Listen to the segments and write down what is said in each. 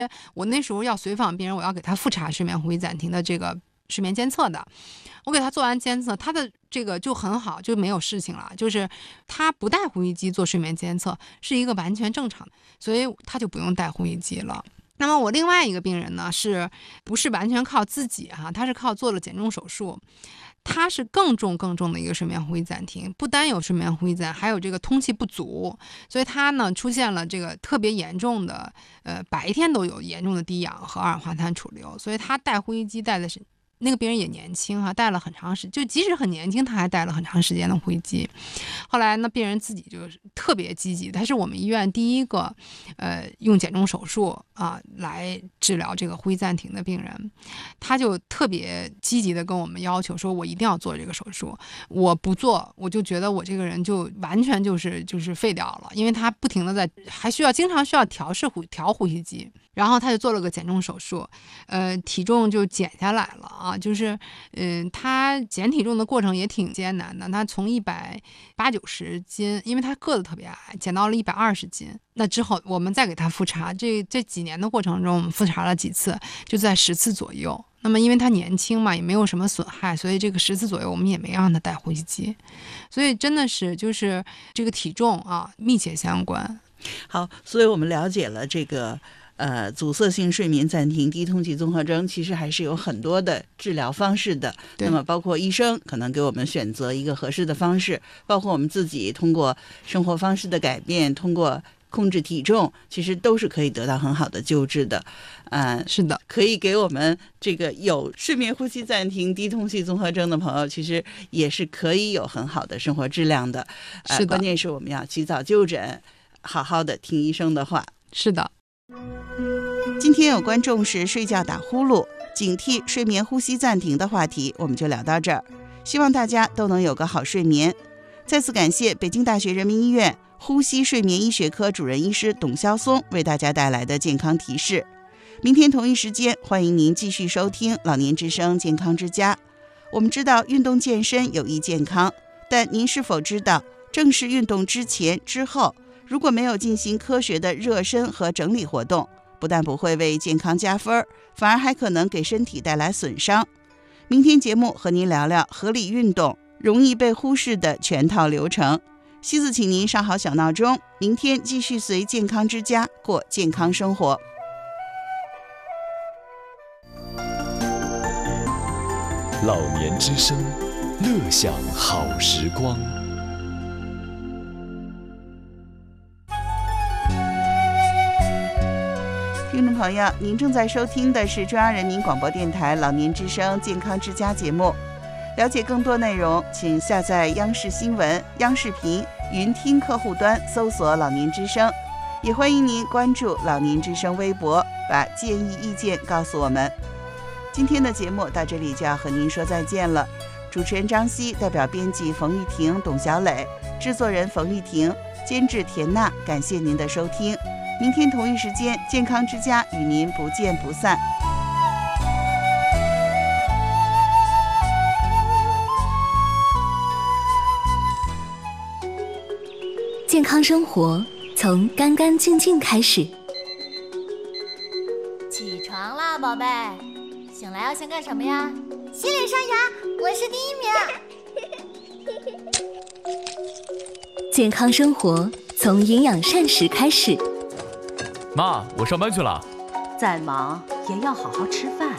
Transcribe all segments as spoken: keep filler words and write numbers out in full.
我那时候要随访病人，我要给他复查睡眠呼吸暂停的这个睡眠监测的，我给他做完监测，他的这个就很好，就没有事情了，就是他不带呼吸机做睡眠监测是一个完全正常的，所以他就不用带呼吸机了。那么我另外一个病人呢，是不是完全靠自己哈、啊？他是靠做了减重手术，他是更重更重的一个睡眠呼吸暂停，不单有睡眠呼吸暂，还有这个通气不足，所以他呢出现了这个特别严重的，呃，白天都有严重的低氧和二氧化碳储留，所以他带呼吸机带的是。那个病人也年轻哈、啊，带了很长时，就即使很年轻，他还带了很长时间的呼吸机。后来呢，病人自己就是特别积极，他是我们医院第一个，呃，用减重手术啊来治疗这个呼吸暂停的病人，他就特别积极的跟我们要求说，我一定要做这个手术，我不做，我就觉得我这个人就完全就是就是废掉了，因为他不停的在，还需要经常需要调试呼调呼吸机。然后他就做了个减重手术，呃，体重就减下来了啊，就是，嗯、呃，他减体重的过程也挺艰难的，他从一百八九十斤，因为他个子特别矮，减到了一百二十斤。那之后我们再给他复查，这这几年的过程中，我们复查了几次，就在十次左右。那么因为他年轻嘛，也没有什么损害，所以这个十次左右我们也没让他带呼吸机，所以真的是就是这个体重啊密切相关。 好，所以我们了解了这个。呃，阻塞性睡眠暂停低通气综合征其实还是有很多的治疗方式的，那么包括医生可能给我们选择一个合适的方式，包括我们自己通过生活方式的改变，通过控制体重，其实都是可以得到很好的救治的。呃， 是的， 可以给我们这个有睡眠呼吸暂停低通气综合征的朋友，其实也是可以有很好的生活质量的。呃、是的，关键是我们要及早就诊，好好的听医生的话。 是的。 今天有关重视睡觉打呼噜、警惕睡眠呼吸暂停的话题，我们就聊到这儿。希望大家都能有个好睡眠。再次感谢北京大学人民医院呼吸睡眠医学科主任医师董肖松为大家带来的健康提示。明天同一时间，欢迎您继续收听老年之声健康之家。我们知道运动健身有益健康，但您是否知道正式运动之前之后，如果没有进行科学的热身和整理活动，不但不会为健康加分，反而还可能给身体带来损伤。明天节目和您聊聊合理运动容易被忽视的全套流程。西子请您上好小闹钟，明天继续随健康之家过健康生活。 老年之声，乐享好时光。 听众朋友，您正在收听的是中央人民广播电台老年之声健康之家节目。了解更多内容，请下载央视新闻、央视频云听客户端，搜索老年之声。也欢迎您关注老年之声微博，把建议意见告诉我们。今天的节目到这里就要和您说再见了。主持人张希，代表编辑冯玉婷、董小磊，制作人冯玉婷，监制田娜，感谢您的收听。明天同一时间，健康之家与您不见不散。 健康生活从干干净净开始。 起床啦，宝贝！醒来要先干什么呀？洗脸刷牙，我是第一名。 健康生活从营养膳食开始。 妈，我上班去了。 再忙也要好好吃饭。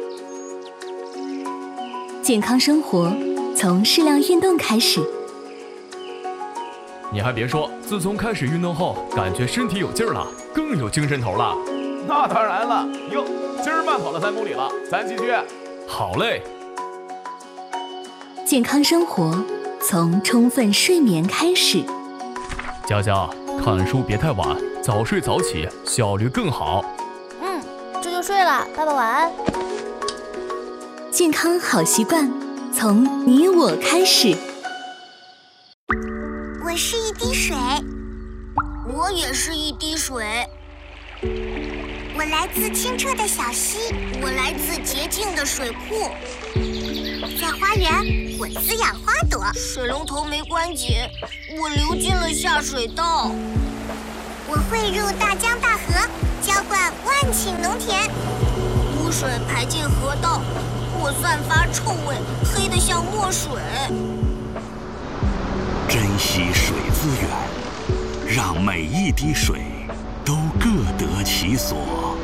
健康生活从适量运动开始。 你还别说，自从开始运动后，感觉身体有劲儿了，更有精神头了。 那当然了，哟，今儿慢跑了三公里了，咱继续。 好嘞。 健康生活从充分睡眠开始。 佳佳，看书别太晚，早睡早起，效率更好。 嗯，这就睡了，爸爸晚安。 健康好习惯从你我开始。 我是一滴水，我也是一滴水。我来自清澈的小溪，我来自洁净的水库。在花园，我滋养花朵。水龙头没关紧，我流进了下水道。我汇入大江大河，浇浇灌万顷农田，污水排进河道，或散发臭味，黑得像墨水。 珍惜水资源，让每一滴水都各得其所。